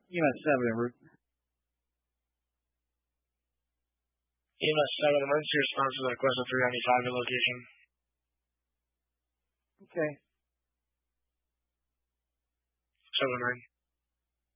EMS 7 en route. EMS 7, emergency response to that question 395 at location. Okay. 7-9.